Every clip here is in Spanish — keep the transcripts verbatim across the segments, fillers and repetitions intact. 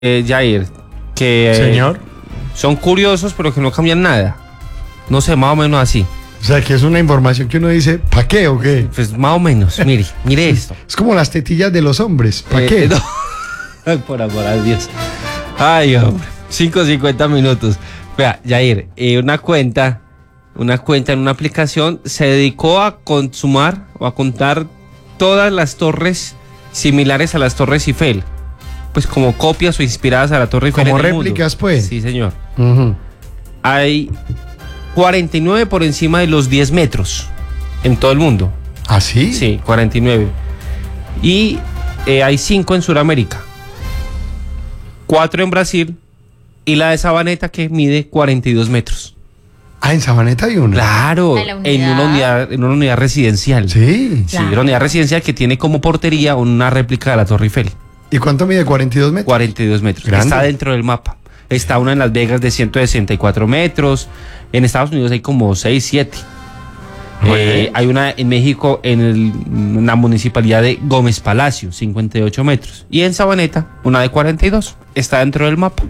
eh, Jair, que eh, Señor. son curiosos pero que no cambian nada. No sé, más o menos así. O sea, que es una información que uno dice, ¿pa' qué o qué? Pues más o menos, mire, mire esto. Es como las tetillas de los hombres, ¿pa' Eh, qué? no. Ay, por amor a Dios. Ay, hombre. cinco cincuenta minutos. Vea, Jair, eh, una cuenta, una cuenta en una aplicación se dedicó a consumar o a contar todas las torres similares a las Torres Eiffel. Pues como copias o inspiradas a la Torre Eiffel. Como en el réplicas, mundo. pues. Sí, señor. Uh-huh. Hay cuarenta y nueve por encima de los diez metros en todo el mundo. ¿Ah, sí? Sí, cuarenta y nueve. Y eh, hay cinco en Sudamérica. Cuatro en Brasil. Y la de Sabaneta que mide cuarenta y dos metros. Ah, en Sabaneta hay una. Claro, ¿En la unidad? en una unidad, en una unidad residencial. Sí. Sí, Claro. una unidad residencial que tiene como portería una réplica de la Torre Eiffel. ¿Y cuánto mide? ¿cuarenta y dos metros? cuarenta y dos metros. Grande. Está dentro del mapa. Está una en Las Vegas de ciento sesenta y cuatro metros. En Estados Unidos hay como seis, siete. Eh, hay una en México en, el, en la municipalidad de Gómez Palacio, cincuenta y ocho metros. Y en Sabaneta, una de cuarenta y dos. Está dentro del mapa.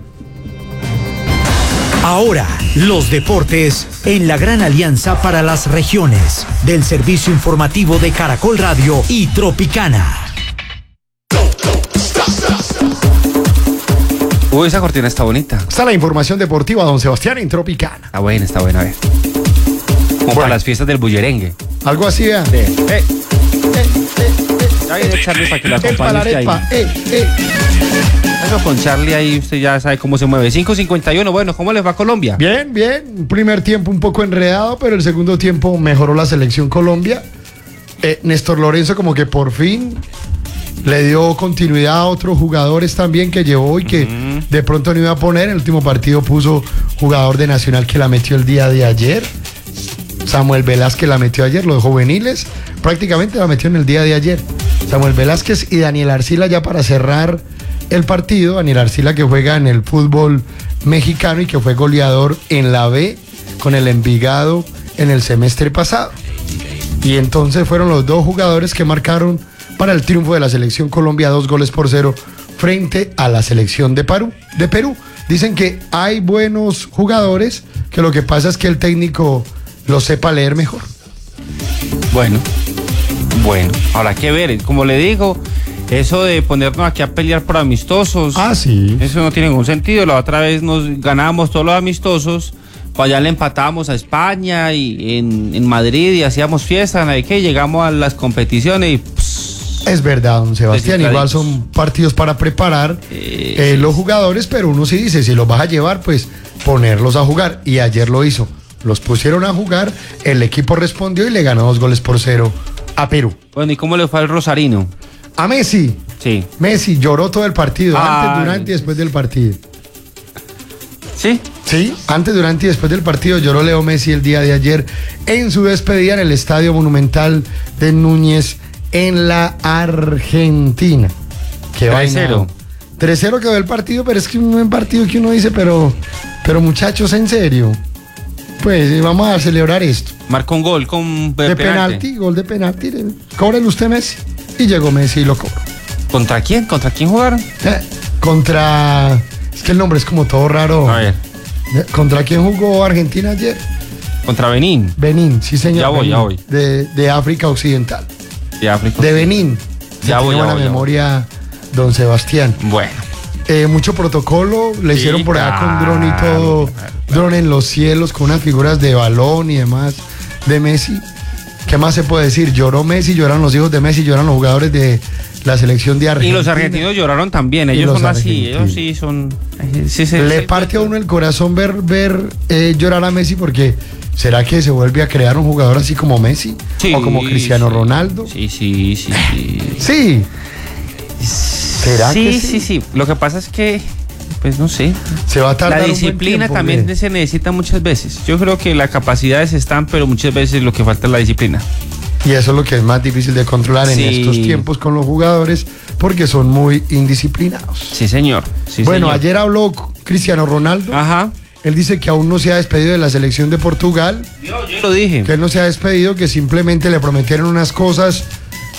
Ahora, los deportes en la gran alianza para las regiones del servicio informativo de Caracol Radio y Tropicana. Uy, esa cortina está bonita. Está la información deportiva, don Sebastián, en Tropicana. Está buena, está buena, a ver. Como Bueno. para las fiestas del bullerengue. Algo así, ¿eh? Eh, eh, Ya viene Charlie para que lo Epa, acompañe la usted ahí. arepa, eh, eh. Eso con Charlie ahí usted ya sabe cómo se mueve. cinco cincuenta y uno, bueno, ¿cómo les va a Colombia? Bien, bien. Un primer tiempo un poco enredado, pero el segundo tiempo mejoró la selección Colombia. Eh, Néstor Lorenzo como que por fin le dio continuidad a otros jugadores también que llevó y que Ujú. de pronto no iba a poner. En el último partido puso jugador de Nacional que la metió el día de ayer. Samuel Velázquez la metió ayer, los juveniles prácticamente la metió en el día de ayer. Samuel Velázquez y Daniel Arcila ya para cerrar el partido. Daniel Arcila que juega en el fútbol mexicano y que fue goleador en la B con el Envigado en el semestre pasado. Y entonces fueron los dos jugadores que marcaron para el triunfo de la selección Colombia, dos goles por cero frente a la selección de Perú. De Perú. Dicen que hay buenos jugadores, que lo que pasa es que el técnico lo sepa leer mejor. Bueno, bueno, habrá que ver. Como le digo, eso de ponernos aquí a pelear por amistosos, Ah, sí. eso no tiene ningún sentido. La otra vez nos ganábamos todos los amistosos, para allá le empatábamos a España y en, en Madrid y hacíamos fiesta, ¿no? ¿Qué? Llegamos a las competiciones y pss, Es verdad, don Sebastián. Igual Desinfladitos. son partidos para preparar Eh, eh, los jugadores, pero uno sí dice, si los vas a llevar, pues ponerlos a jugar. Y ayer lo hizo. Los pusieron a jugar, el equipo respondió y le ganó dos goles por cero a Perú. bueno, ¿y cómo le fue al Rosarino? A Messi. Sí. Messi lloró todo el partido, Ay. antes, durante y después del partido. ¿Sí? Sí, antes, durante y después del partido lloró Leo Messi el día de ayer en su despedida en el Estadio Monumental de Núñez en la Argentina. Qué tres cero. vaina. tres cero quedó el partido, pero es que un partido que uno dice, pero, pero muchachos, en serio. Pues eh, vamos a celebrar esto. Marcó un gol con De penalti, gol de penalti. eh, Cóbrele usted Messi. Y llegó Messi y lo cobró. ¿Contra quién? ¿Contra quién jugaron? Eh, contra... Es que el nombre es como todo raro. A ver, Eh, ¿Contra quién jugó Argentina ayer? contra Benín, Benín, sí señor. Ya voy, Benín, ya voy. De, de África Occidental. de África. De Benín. Ya Si voy, tiene ya buena voy, ya memoria, don Sebastián. Bueno. Eh, mucho protocolo, le Sí, hicieron por allá con claro, dron y todo, claro, dron en los cielos, con unas figuras de balón y demás de Messi. ¿Qué más se puede decir? Lloró Messi, lloraron los hijos de Messi, lloran los jugadores de la selección de Y Argentina. los argentinos lloraron también, Y ellos los son así, argentinos. ellos sí son... eh, sí, sí, Le sí, parte a uno el corazón ver, ver eh, llorar a Messi porque ¿será que se vuelve a crear un jugador así como Messi? Sí, ¿O como Cristiano sí. Ronaldo? Sí, sí, sí, sí. Sí. ¿Será sí, que sí, sí? sí. Lo que pasa es que, pues no sé. Se va a tardar La un buen disciplina tiempo, también ¿qué? se necesita muchas veces. Yo creo que las capacidades están, pero muchas veces lo que falta es la disciplina. Y eso es lo que es más difícil de controlar Sí. en estos tiempos con los jugadores porque son muy indisciplinados. Sí, señor. Sí, bueno, señor. ayer habló Cristiano Ronaldo. Ajá. Él dice que aún no se ha despedido de la selección de Portugal, Yo, yo lo dije. que él no se ha despedido, que simplemente le prometieron unas cosas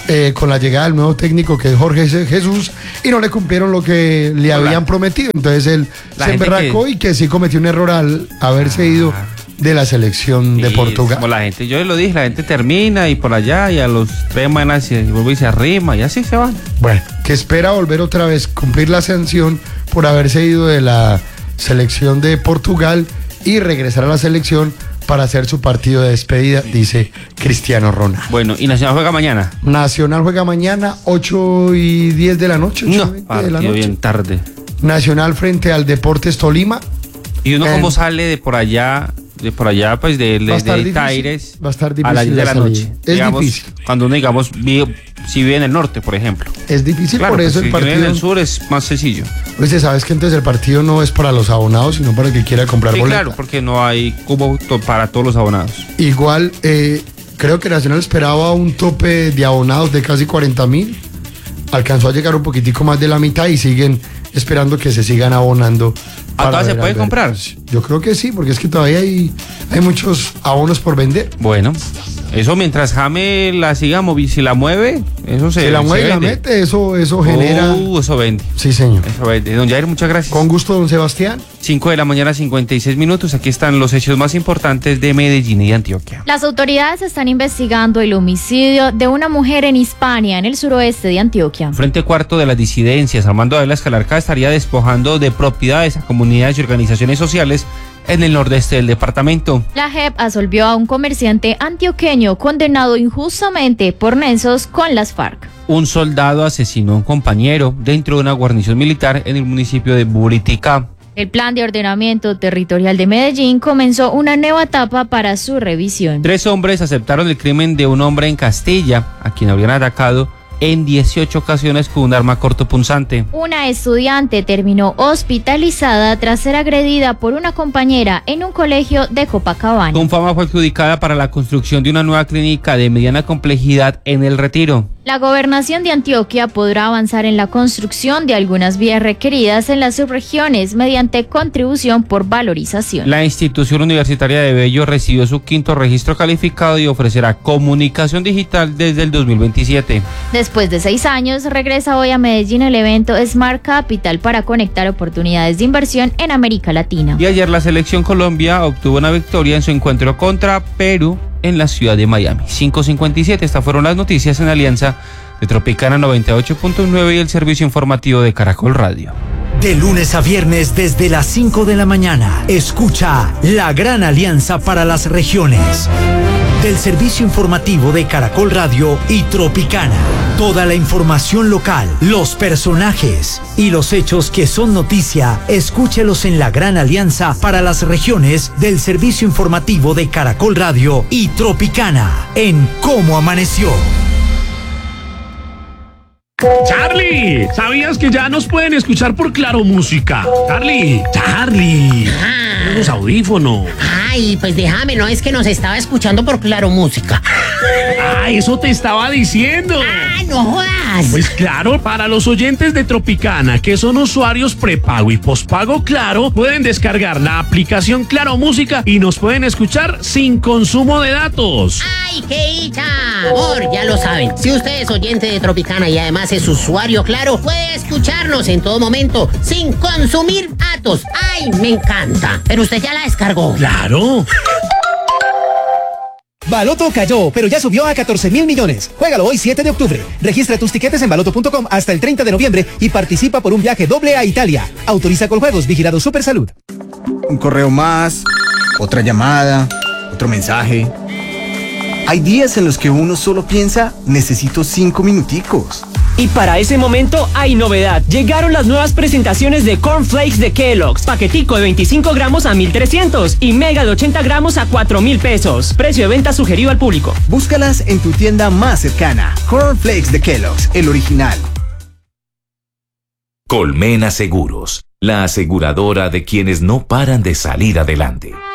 eh, con la llegada del nuevo técnico que es Jorge Jesús y no le cumplieron lo que le Hola. habían prometido. Entonces él La se gente emberracó que- y que sí cometió un error al haberse ido de la selección de Y Portugal. como la gente, yo lo dije, la gente termina y por allá y a los tres semanas se vuelve y se arrima y así se van. Bueno, que espera volver otra vez, cumplir la sanción por haberse ido de la selección de Portugal y regresar a la selección para hacer su partido de despedida, dice Cristiano Ronaldo. Bueno, y Nacional juega mañana. Nacional juega mañana ocho y diez de la noche. ocho y No, veinte de la partido noche. bien tarde. Nacional frente al Deportes Tolima. Y uno Eh, como sale de por allá, de por allá, pues de, Va a de, estar de difícil, Taires va a estar a difícil las diez de la la salida. noche. Es Digamos, difícil. Cuando uno, digamos, vive, si vive en el norte, por ejemplo. Es difícil, Claro, por pues, eso el si vive en partido. el sur es más sencillo. Pues sabes que entonces el partido no es para los abonados, sino para el que quiera comprar Sí, boleta. claro, porque no hay cubo to- para todos los abonados. Igual, eh, creo que Nacional esperaba un tope de abonados de casi cuarenta mil. Alcanzó a llegar un poquitico más de la mitad y siguen esperando que se sigan abonando. ¿A para todas se ver puede al comprar? Veracruz. Yo creo que sí, porque es que todavía hay, hay muchos abonos por vender. Bueno, eso mientras Jame la siga movi, si la mueve, eso se, Se la se mueve y la vende. mete, eso, eso genera. Uh, eso vende. Sí, señor. Eso vende. Don Jair, muchas gracias. Con gusto, don Sebastián. cinco de la mañana, cincuenta y seis minutos. Aquí están los hechos más importantes de Medellín y de Antioquia. Las autoridades están investigando el homicidio de una mujer en Hispania, en el suroeste de Antioquia. Frente cuarto de las disidencias, Armando Ávila Escalarca estaría despojando de propiedades a comunidades y organizaciones sociales en el nordeste del departamento. La J E P absolvió a un comerciante antioqueño condenado injustamente por nexos con las FARC. Un soldado asesinó a un compañero dentro de una guarnición militar en el municipio de Buritica. El Plan de Ordenamiento Territorial de Medellín comenzó una nueva etapa para su revisión. Tres hombres aceptaron el crimen de un hombre en Castilla, a quien habrían atacado en dieciocho ocasiones con un arma cortopunzante. Una estudiante terminó hospitalizada tras ser agredida por una compañera en un colegio de Copacabana. Confama fue adjudicada para la construcción de una nueva clínica de mediana complejidad en El Retiro. La gobernación de Antioquia podrá avanzar en la construcción de algunas vías requeridas en las subregiones mediante contribución por valorización. La institución universitaria de Bello recibió su quinto registro calificado y ofrecerá comunicación digital desde el dos mil veintisiete. Después de seis años, regresa hoy a Medellín el evento Smart Capital para conectar oportunidades de inversión en América Latina. Y ayer la selección Colombia obtuvo una victoria en su encuentro contra Perú en la ciudad de Miami. cinco cincuenta y siete, estas fueron las noticias en alianza de Tropicana noventa y ocho punto nueve y el servicio informativo de Caracol Radio. De lunes a viernes desde las cinco de la mañana, escucha La Gran Alianza para las Regiones. Del servicio informativo de Caracol Radio y Tropicana. Toda la información local, los personajes y los hechos que son noticia, escúchelos en La Gran Alianza para las Regiones del servicio informativo de Caracol Radio y Tropicana en Cómo Amaneció. Charlie, ¿sabías que ya nos pueden escuchar por Claro Música? Charlie, Charlie, Ah. los audífonos. Ay, pues déjame, no es que nos estaba escuchando por Claro Música. Ah, eso te estaba diciendo. ¡Ay, no jodas! Pues claro, para los oyentes de Tropicana, que son usuarios prepago y pospago Claro, pueden descargar la aplicación Claro Música y nos pueden escuchar sin consumo de datos. ¡Ay, qué dicha! Amor, ya lo saben. Si usted es oyente de Tropicana y además es usuario Claro, puede escucharnos en todo momento sin consumir datos. ¡Ay, me encanta! Pero usted ya la descargó. Claro. Baloto cayó, pero ya subió a catorce mil millones. Juégalo hoy siete de octubre. Registra tus tiquetes en baloto punto com hasta el treinta de noviembre y participa por un viaje doble a Italia. Autoriza con juegos, vigilado Supersalud. Un correo más, otra llamada, otro mensaje. Hay días en los que uno solo piensa, necesito cinco minuticos. Y para ese momento hay novedad. Llegaron las nuevas presentaciones de Corn Flakes de Kellogg's. Paquetico de veinticinco gramos a mil trescientos y mega de ochenta gramos a cuatro mil pesos. Precio de venta sugerido al público. Búscalas en tu tienda más cercana. Corn Flakes de Kellogg's, el original. Colmena Seguros, la aseguradora de quienes no paran de salir adelante.